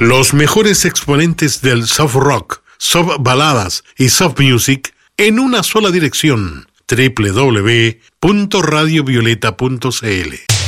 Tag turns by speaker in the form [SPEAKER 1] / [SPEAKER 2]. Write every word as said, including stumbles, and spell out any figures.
[SPEAKER 1] Los mejores exponentes del soft rock, soft baladas y soft music en una sola dirección. doble u doble u doble u punto radio violeta punto c l